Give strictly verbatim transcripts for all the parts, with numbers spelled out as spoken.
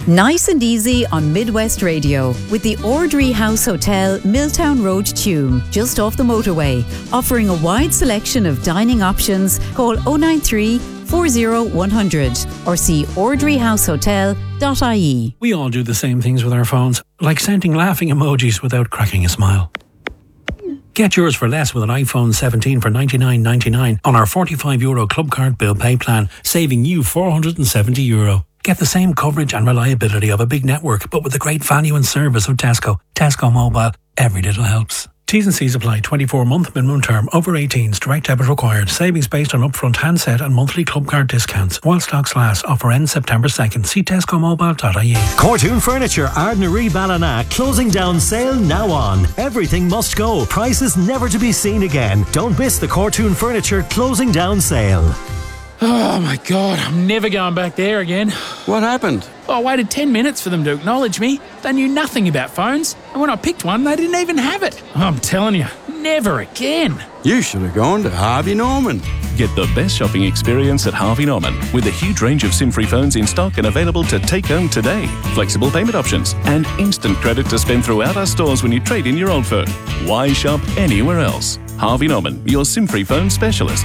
Nice and easy on Midwest Radio with the Ordry House Hotel, Milltown Road, Tuam, just off the motorway. Offering a wide selection of dining options. Call oh nine three, four oh one hundred or see ordry house hotel dot I E. We all do the same things with our phones, like sending laughing emojis without cracking a smile. Get yours for less with an iPhone seventeen for ninety-nine ninety-nine on our forty-five euro Club Card Bill Pay plan, saving you four hundred seventy euro. Get the same coverage and reliability of a big network, but with the great value and service of Tesco. Tesco Mobile. Every little helps. T's and C's apply. twenty-four month minimum term. Over eighteens. Direct debit required. Savings based on upfront handset and monthly club card discounts. While stocks last. Offer ends September second. See tesco mobile dot I E. Cortoon Furniture, Ardnaree Ballina. Closing down sale now on. Everything must go. Prices never to be seen again. Don't miss the Cortoon Furniture closing down sale. Oh my God, I'm never going back there again. What happened? I waited ten minutes for them to acknowledge me. They knew nothing about phones. And when I picked one, they didn't even have it. I'm telling you, never again. You should have gone to Harvey Norman. Get the best shopping experience at Harvey Norman with a huge range of SIM-free phones in stock and available to take home today. Flexible payment options and instant credit to spend throughout our stores when you trade in your old phone. Why shop anywhere else? Harvey Norman, your SIM-free phone specialist.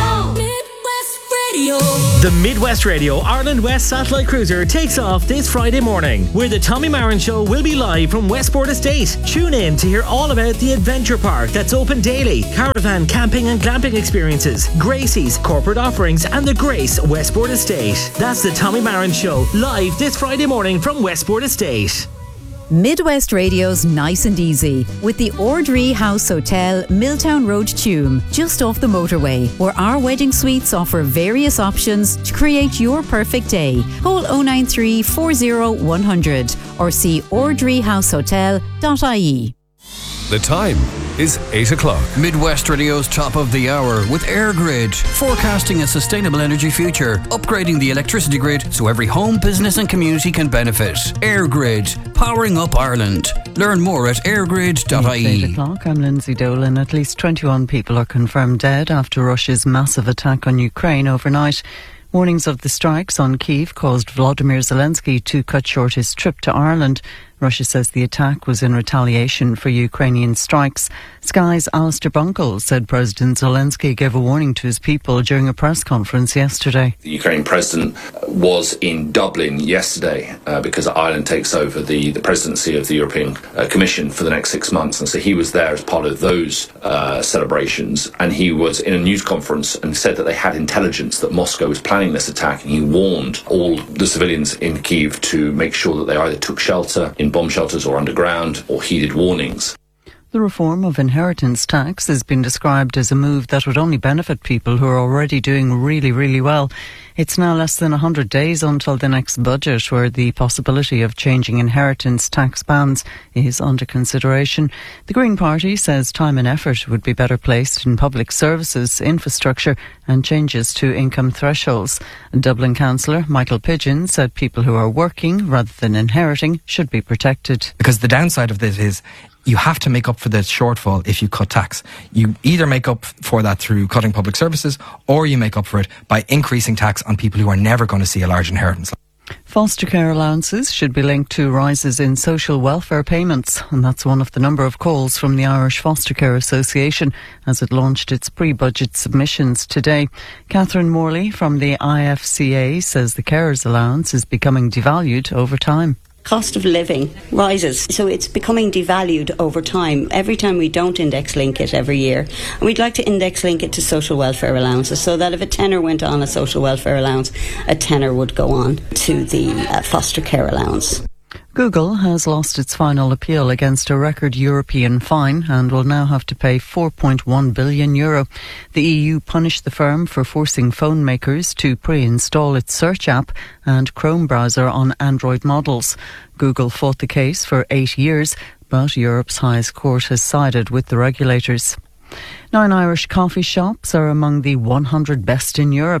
The Midwest Radio Ireland West Satellite Cruiser takes off this Friday morning, where the Tommy Marin Show will be live from Westport Estate. Tune in to hear all about the adventure park that's open daily, caravan camping and glamping experiences, Gracie's corporate offerings and the Grace Westport Estate. That's the Tommy Marin Show, live this Friday morning from Westport Estate. Midwest Radio's Nice and Easy with the Ordry House Hotel, Milltown Road, Tuam, just off the motorway, where our wedding suites offer various options to create your perfect day. Call oh nine three, four oh one hundred or see ordry house hotel dot I E. The time is eight o'clock. Midwest Radio's top of the hour with EirGrid, forecasting a sustainable energy future, upgrading the electricity grid so every home, business and community can benefit. EirGrid, powering up Ireland. Learn more at air grid dot I E. eight o'clock, I'm Lindsay Dolan. At least twenty-one people are confirmed dead after Russia's massive attack on Ukraine overnight. Warnings of the strikes on Kyiv caused Volodymyr Zelensky to cut short his trip to Ireland. Russia says the attack was in retaliation for Ukrainian strikes. Sky's Alistair Bunkle said President Zelensky gave a warning to his people during a press conference yesterday. The Ukrainian president was in Dublin yesterday uh, because Ireland takes over the, the presidency of the European uh, Commission for the next six months. And so he was there as part of those uh, celebrations. And he was in a news conference and said that they had intelligence that Moscow was planning this attack. And he warned all the civilians in Kyiv to make sure that they either took shelter in bomb shelters or underground or heeded warnings. The reform of inheritance tax has been described as a move that would only benefit people who are already doing really, really well. It's now less than one hundred days until the next budget, where the possibility of changing inheritance tax bands is under consideration. The Green Party says time and effort would be better placed in public services, infrastructure and changes to income thresholds. Dublin Councillor Michael Pidgeon said people who are working rather than inheriting should be protected. Because the downside of this is you have to make up for the shortfall if you cut tax. You either make up for that through cutting public services, or you make up for it by increasing tax on people who are never going to see a large inheritance. Foster care allowances should be linked to rises in social welfare payments, and that's one of the number of calls from the Irish Foster Care Association as it launched its pre-budget submissions today. Catherine Morley from the I F C A says the carers allowance is becoming devalued over time. Cost of living rises, so it's becoming devalued over time every time we don't index link it every year. And we'd like to index link it to social welfare allowances, so that if a tenner went on a social welfare allowance, a tenner would go on to the uh, foster care allowance. Google has lost its final appeal against a record European fine and will now have to pay four point one billion euro. The E U punished the firm for forcing phone makers to pre-install its search app and Chrome browser on Android models. Google fought the case for eight years, but Europe's highest court has sided with the regulators. Nine Irish coffee shops are among the one hundred best in Europe.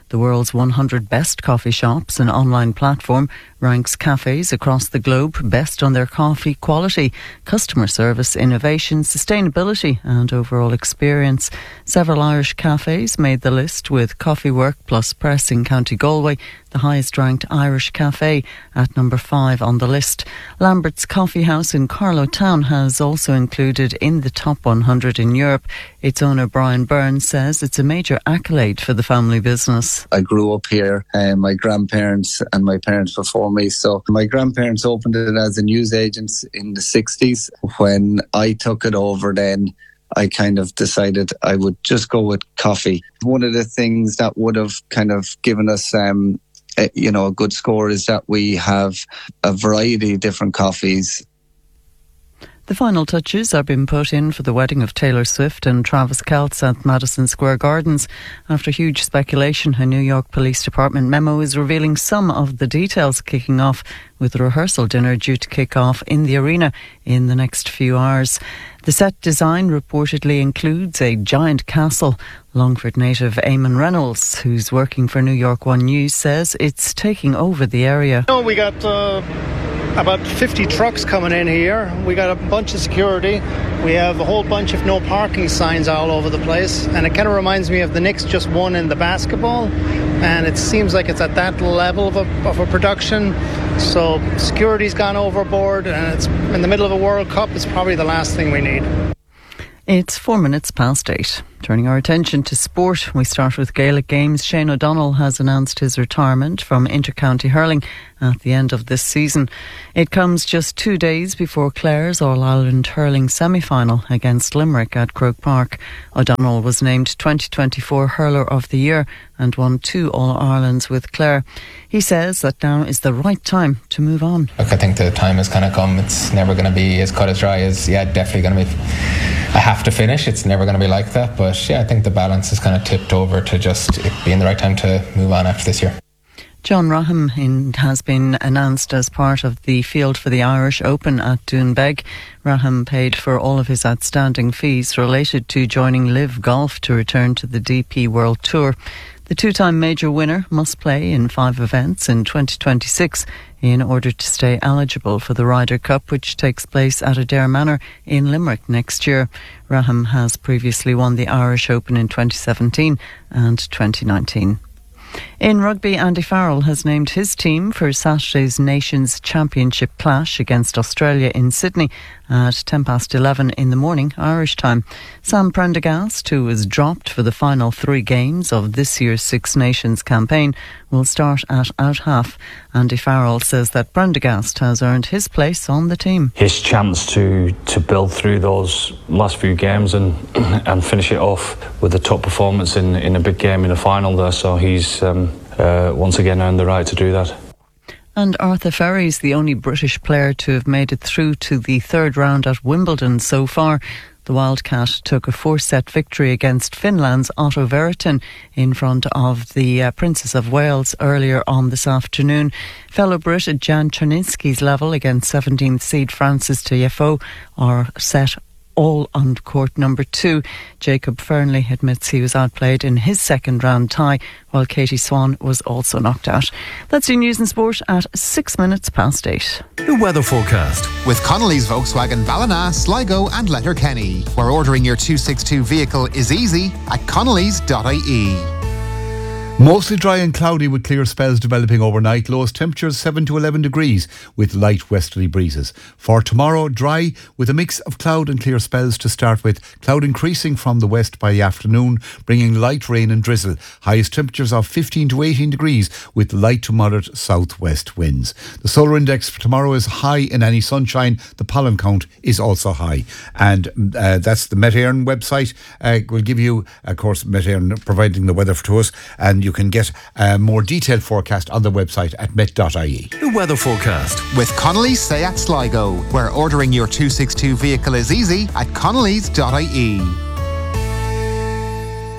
The world's one hundred best coffee shops, an online platform, ranks cafes across the globe best on their coffee quality, customer service, innovation, sustainability and overall experience. Several Irish cafes made the list, with Coffee Work plus Press in County Galway the highest ranked Irish cafe at number five on the list. Lambert's Coffee House in Carlow Town has also included in the top one hundred in Europe. Its owner Brian Burns says it's a major accolade for the family business. I grew up here, and my grandparents and my parents before me. So my grandparents opened it as a newsagent in the sixties. When I took it over then, I kind of decided I would just go with coffee. One of the things that would have kind of given us um, a, you know, a good score is that we have a variety of different coffees. The final touches are being put in for the wedding of Taylor Swift and Travis Kelce at Madison Square Gardens. After huge speculation, a New York Police Department memo is revealing some of the details, kicking off with a rehearsal dinner due to kick off in the arena in the next few hours. The set design reportedly includes a giant castle. Longford native Eamon Reynolds, who's working for New York One News, says it's taking over the area. No, we got uh, about fifty trucks coming in here. We got a bunch of security. We have a whole bunch of no parking signs all over the place. And it kind of reminds me of the Knicks just won in the basketball. And it seems like it's at that level of a, of a production. So security's gone overboard, and it's in the middle of a World Cup. It's probably the last thing we need. It's four minutes past eight. Turning our attention to sport, we start with Gaelic Games. Shane O'Donnell has announced his retirement from inter-county hurling at the end of this season. It comes just two days before Clare's All-Ireland hurling semi-final against Limerick at Croke Park. O'Donnell was named twenty twenty-four Hurler of the Year and won two All-Irelands with Clare. He says that now is the right time to move on. Look, I think the time has kind of come. It's never going to be as cut as dry as, yeah, definitely going to be, I have to finish. It's never going to be like that. But yeah, I think the balance is kind of tipped over to just it being the right time to move on after this year. John Raham in, has been announced as part of the field for the Irish Open at Doonbeg. Raham paid for all of his outstanding fees related to joining Live Golf to return to the D P World Tour. The two-time major winner must play in five events in twenty twenty-six in order to stay eligible for the Ryder Cup, which takes place at Adare Manor in Limerick next year. Raham has previously won the Irish Open in twenty seventeen and twenty nineteen. In rugby, Andy Farrell has named his team for Saturday's Nations Championship clash against Australia in Sydney at ten past eleven in the morning Irish time. Sam Prendergast, who was dropped for the final three games of this year's Six Nations campaign, will start at out half. Andy Farrell says that Prendergast has earned his place on the team. His chance to, to build through those last few games and and finish it off with a top performance in, in a big game in the final there. So he's um, uh, once again earned the right to do that. And Arthur Ferry's the only British player to have made it through to the third round at Wimbledon so far. The Wildcat took a four-set victory against Finland's Otto Veritin in front of the uh, Princess of Wales earlier on this afternoon. Fellow Brit Jan Czerninski's level against seventeenth seed Francis Tiafoe are set all on court number two. Jacob Fernley admits he was outplayed in his second round tie, while Katie Swan was also knocked out. That's your news and sport at six minutes past eight. The weather forecast with Connolly's Volkswagen Ballina, Sligo and Letterkenny, where ordering your two sixty-two vehicle is easy at connellys dot I E. Mostly dry and cloudy with clear spells developing overnight. Lowest temperatures seven to eleven degrees with light westerly breezes. For tomorrow, dry with a mix of cloud and clear spells to start with. Cloud increasing from the west by the afternoon, bringing light rain and drizzle. Highest temperatures of fifteen to eighteen degrees with light to moderate southwest winds. The solar index for tomorrow is high in any sunshine. The pollen count is also high. And uh, that's the Met Éireann website. Uh, we'll give you, of course, Met Éireann providing the weather to us, and you can get a more detailed forecast on the website at met dot I E. The weather forecast with Connolly's Seat Sligo, where ordering your two sixty-two vehicle is easy at connellys dot I E.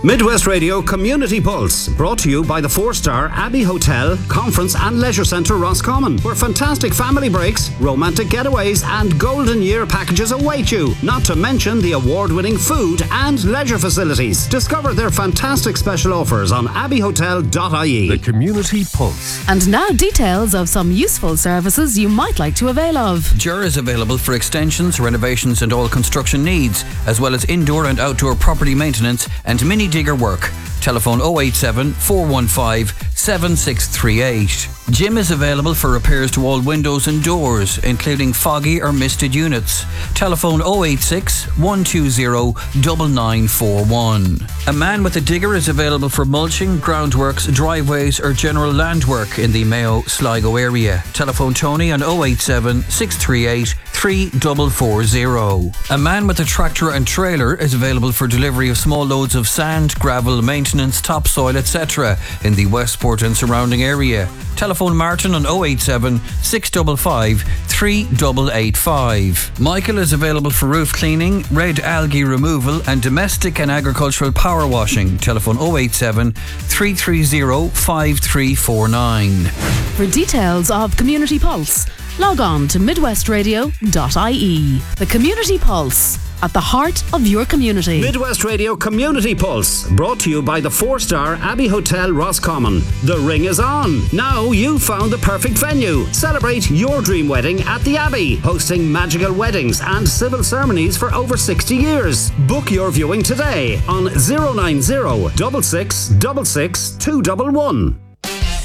Midwest Radio Community Pulse, brought to you by the four-star Abbey Hotel, Conference and Leisure Centre Roscommon, where fantastic family breaks, romantic getaways and golden year packages await you, not to mention the award-winning food and leisure facilities. Discover their fantastic special offers on abbey hotel dot I E. The Community Pulse. And now details of some useful services you might like to avail of. J E R is available for extensions, renovations and all construction needs, as well as indoor and outdoor property maintenance and mini digger work. Telephone oh eight seven, four one five, seven six three eight. Jim is available for repairs to all windows and doors, including foggy or misted units. Telephone oh eight six, one two zero, nine nine four one. A man with a digger is available for mulching, groundworks, driveways or general land work in the Mayo Sligo area. Telephone Tony on oh eight seven, six three eight, three four four zero. A man with a tractor and trailer is available for delivery of small loads of sand, gravel, maintenance, topsoil, et cetera in the Westport and surrounding area. Telephone Martin on oh eight seven, six five five, three eight eight five. Michael is available for roof cleaning, red algae removal and domestic and agricultural power washing. Telephone oh eight seven, three three zero, five three four nine. For details of Community Pulse, log on to midwest radio dot I E. The Community Pulse, at the heart of your community. Midwest Radio Community Pulse, brought to you by the four-star Abbey Hotel Roscommon. The ring is on. Now you've found the perfect venue. Celebrate your dream wedding at the Abbey, hosting magical weddings and civil ceremonies for over sixty years. Book your viewing today on zero nine zero, six six six six, two one one.